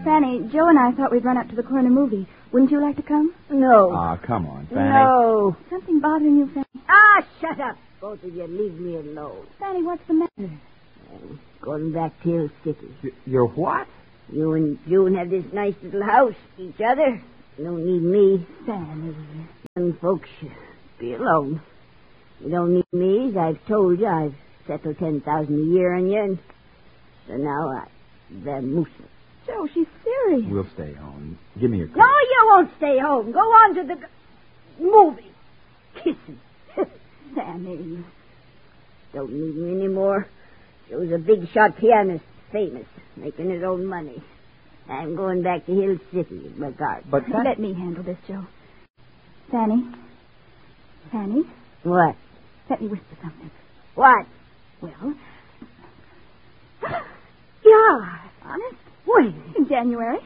Fanny, Joe and I thought we'd run up to the corner movie. Wouldn't you like to come? No. Ah, come on, Fanny. No. Something bothering you, Fanny? Ah, shut up. Both of you, leave me alone. Fanny, what's the matter? I'm going back to Hill City. You're what? You and June have this nice little house, each other. You don't need me. Fanny. Young folks should be alone. You don't need me, as I've told you. I've settled $10,000 a year on you, and so now they're moosing. Joe, she's serious. We'll stay home. Give me your coat. No, you won't stay home. Go on to the movie. Kissing. Fanny. Don't need me anymore. Joe's a big shot pianist, famous, making his own money. I'm going back to Hill City with my guard. But Let me handle this, Joe. Fanny. Fanny, What? let me whisper something. What? Well, Yeah. honest? When? In January.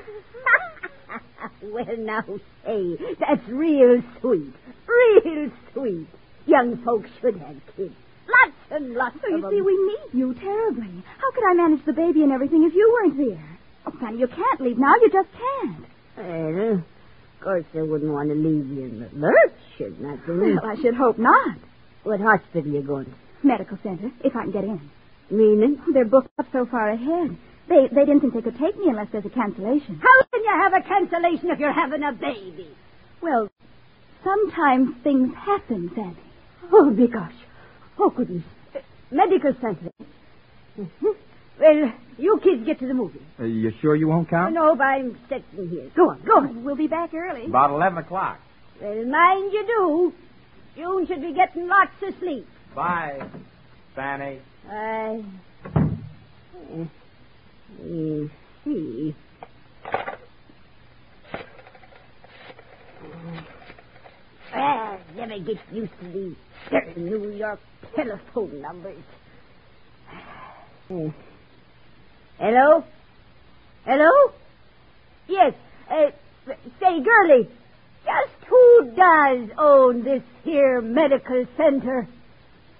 Well, now, say, that's real sweet. Real sweet. Young folks should have kids. Lots and lots So you of see, them. we need you terribly. How could I manage the baby and everything if you weren't there? Oh, Fanny, you can't leave now. You just can't. Well, of course, I wouldn't want to leave you in the lurch, should not do. Well, I should hope not. What hospital you going to? Medical center, if I can get in. Meaning? They're booked up so far ahead. They didn't think they could take me unless there's a cancellation. How can you have a cancellation if you're having a baby? Well, sometimes things happen, Fanny. Oh, my gosh. Oh, goodness. Medical center. Mm-hmm. Well, you kids get to the movie. You sure you won't come? No, but I'm sitting here. Go on, go on. We'll be back early. About 11 o'clock. Well, mind you do. June should be getting lots of sleep. Bye, Fanny. You see. Never get used to these certain New York telephone numbers. Hello? Hello? Yes. Say, girlie, just who does own this here medical center?